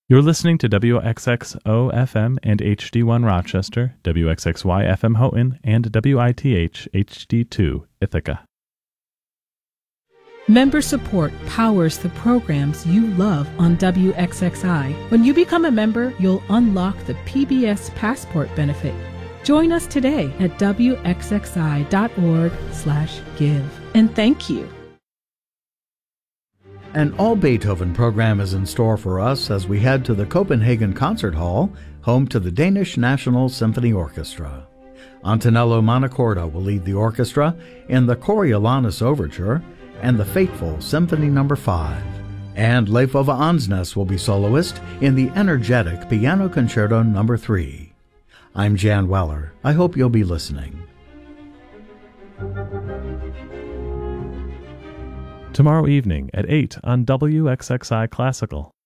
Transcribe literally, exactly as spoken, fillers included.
You're listening to W X X O F M and H D one Rochester, W X X Y F M Houghton, and W I T H H D two Ithaca. Member support powers the programs you love on W X X I. When you become a member, you'll unlock the P B S Passport benefit. Join us today at W X X I dot org slash give. And thank you. An all-Beethoven program is in store for us as we head to the Copenhagen Concert Hall, home to the Danish National Symphony Orchestra. Antonello Montecorda will lead the orchestra in the Coriolanus Overture and the fateful Symphony Number five. And Leif Ove Ansnes will be soloist in the energetic Piano Concerto Number three. I'm Jan Weller. I hope you'll be listening. Tomorrow evening at eight on W X X I Classical.